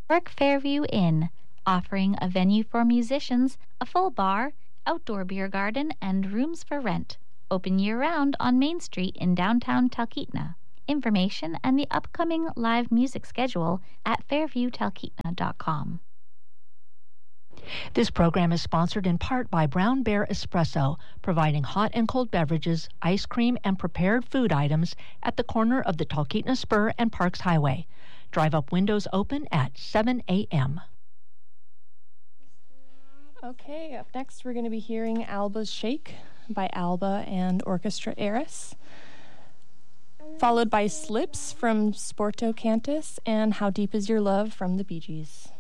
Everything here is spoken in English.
Historic Fairview Inn, offering a venue for musicians, a full bar, outdoor beer garden, and rooms for rent. Open year-round on Main Street in downtown Talkeetna. Information and the upcoming live music schedule at fairviewtalkeetna.com. This program is sponsored in part by Brown Bear Espresso, providing hot and cold beverages, ice cream, and prepared food items at the corner of the Talkeetna Spur and Parks Highway. Drive-up windows open at 7 a.m. Okay, up next we're going to be hearing Alba's Shake by Alba and Orchestra Eris, followed by Slips from Sporto Cantus and How Deep Is Your Love from the Bee Gees.